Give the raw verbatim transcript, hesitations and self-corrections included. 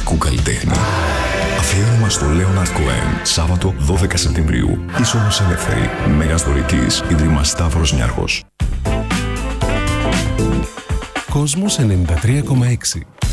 ελληνικού καλλιτέχνη. Αφιέρωμα στο Λέοναρντ Κοέν, Σάββατο δώδεκα Σεπτεμβρίου. Είσοδος ελεύθερη. Μέγας δωρητής, Ίδρυμα Σταύρος Νιάρχος. Κόσμος ενενήντα τρία κόμμα έξι.